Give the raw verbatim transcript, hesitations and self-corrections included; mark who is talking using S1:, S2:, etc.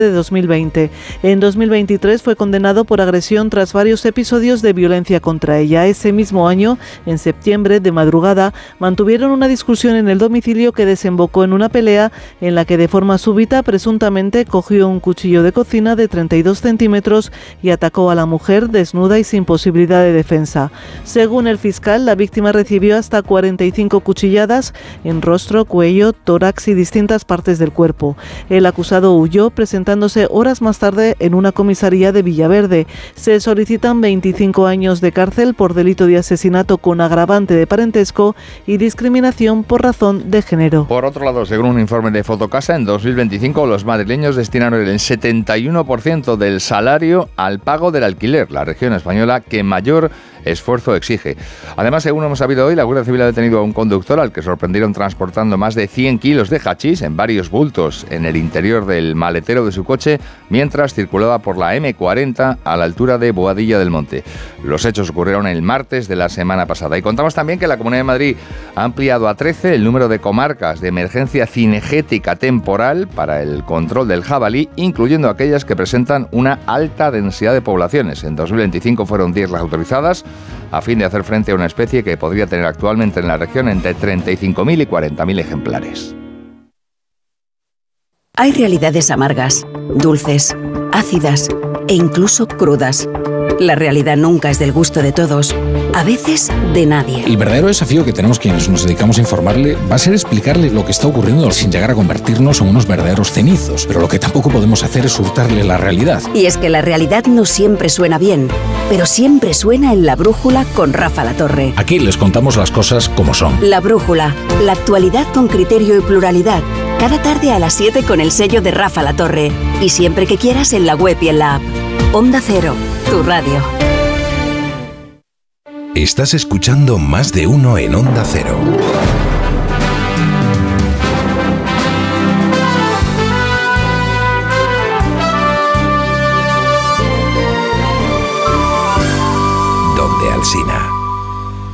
S1: de dos mil veinte. En dos mil veintitrés fue condenado por agresión tras varios episodios de violencia contra ella. Ese mismo año, en septiembre, de madrugada, mantuvieron una discusión en el domicilio que desembocó en una pelea en la que de forma súbita presuntamente cogió un cuchillo de cocina de treinta y dos centímetros y atacó a la mujer desnuda y sin posibilidad de defensa. Según el fiscal, la víctima recibió hasta cuarenta y cinco cuchilladas en rostro, cuello, tórax y distintas partes del cuerpo. El acusado huyó, presentándose horas más tarde en una comisaría de Villaverde. Se solicitan veinticinco años de cárcel por delito de asesinato con agravante de parentesco y discriminación por razón de género.
S2: Por otro lado, según un informe de Fotocasa, en dos mil veinticinco los madrileños destinaron el setenta y uno por ciento del salario al pago del alquiler, la región española que mayor esfuerzo exige. Además, según hemos sabido hoy, la Guardia Civil ha detenido a un conductor al que sorprendieron transportando más de cien kilos de hachís en varios bultos en el interior del maletero de su coche mientras circulaba por la eme cuarenta a la altura de Boadilla del Monte. Los hechos ocurrieron el martes de la semana pasada. Y contamos también que la Comunidad de Madrid ha ampliado a trece el número de comarcas de emergencia cinegética temporal para el control del jabalí, incluyendo aquellas que presentan una alta densidad de poblaciones. En dos mil veinticinco fueron diez las autorizadas, a fin de hacer frente a una especie que podría tener actualmente en la región entre treinta y cinco mil y cuarenta mil ejemplares.
S3: Hay realidades amargas, dulces, ácidas e incluso crudas. La realidad nunca es del gusto de todos, a veces de nadie.
S4: El verdadero desafío que tenemos quienes nos dedicamos a informarle va a ser explicarle lo que está ocurriendo sin llegar a convertirnos en unos verdaderos cenizos. Pero lo que tampoco podemos hacer es hurtarle la realidad.
S3: Y es que la realidad no siempre suena bien, pero siempre suena en La Brújula con Rafa La Torre.
S4: Aquí les contamos las cosas como son.
S3: La Brújula, la actualidad con criterio y pluralidad. Cada tarde a las siete con el sello de Rafa La Torre. Y siempre que quieras en la web y en la app. Onda Cero, tu radio.
S5: Estás escuchando Más de Uno en Onda Cero. Donde Alsina.